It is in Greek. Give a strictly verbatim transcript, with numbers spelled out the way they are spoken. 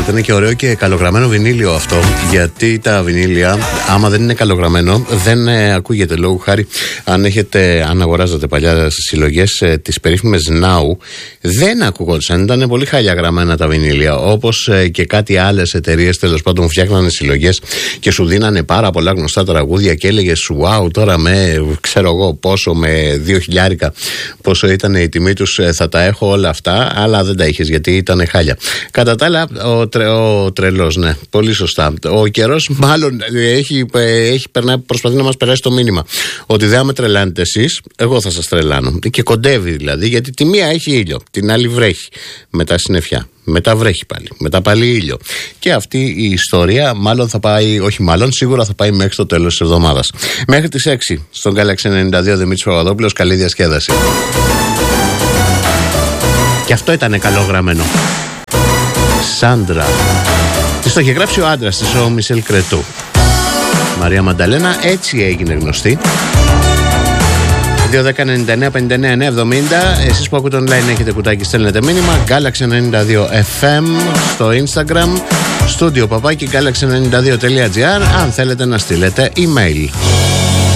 Ήταν και ωραίο και καλογραμμένο βινίλιο αυτό. Γιατί τα βινίλια, άμα δεν είναι καλογραμμένο, δεν ε, ακούγεται. Λόγου χάρη, αν, έχετε, αν αγοράζατε παλιά στις συλλογές ε, τις περίφημες Now, δεν ακούγονταν. Ήταν πολύ χάλια γραμμένα τα βινίλια. Όπως ε, και κάτι άλλες εταιρείες τέλος πάντων φτιάχνανε συλλογές και σου δίνανε πάρα πολλά γνωστά τραγούδια και έλεγες wow, τώρα με ξέρω εγώ πόσο, με δύο χιλιάρικα, πόσο ήταν η τιμή τους, ε, θα τα έχω όλα αυτά, αλλά δεν τα είχες γιατί ήταν χάλια. Κατά τα άλλα, ο, τρε, ο τρελός, ναι, πολύ σωστά. Ο καιρός μάλλον έχει, έχει περνά, προσπαθεί να μας περάσει το μήνυμα ότι δεν με τρελάνετε εσείς, εγώ θα σας τρελάνω. Και κοντεύει δηλαδή, γιατί τη μία έχει ήλιο, την άλλη βρέχει, μετά συννεφιά, μετά βρέχει πάλι, μετά πάλι ήλιο. Και αυτή η ιστορία μάλλον θα πάει, όχι μάλλον, σίγουρα θα πάει μέχρι το τέλος της εβδομάδας. Μέχρι τις έξι στον Galaxy ενενήντα δύο, Δημήτρης Παπαδόπουλος, καλή διασκέδαση. Και αυτό ήταν καλόγραμμένο. Σάντρα. Της το είχε γράψει ο άντρας της, ο Μισελ Κρετού. Μαρία Μανταλένα, έτσι έγινε γνωστή. δύο δέκα ενενήντα εννέα πενήντα εννέα εννιακόσια εβδομήντα. Εσείς που ακούτε online έχετε κουτάκι, στέλνετε μήνυμα. Galaxy ενενήντα δύο εφ εμ στο Instagram. Στούντιο παπάκι galaxy ενενήντα δύο τελεία τζι άρ. Αν θέλετε να στείλετε email.